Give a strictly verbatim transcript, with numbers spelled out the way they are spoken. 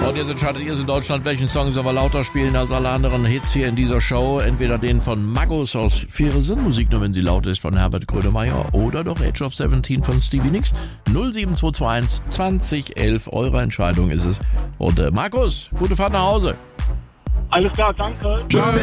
Und jetzt entscheidet ihr in Deutschland, welchen Song sollen wir lauter spielen als alle anderen Hits hier in dieser Show. Entweder den von Magus aus Faire Sinn, Musik nur wenn sie laut ist, von Herbert Grönemeyer, oder doch Age of siebzehn von Stevie Nicks. null sieben zwei zwei eins zwanzig elf, eure Entscheidung ist es. Und äh, Markus, gute Fahrt nach Hause. Alles klar, danke. Tschüss.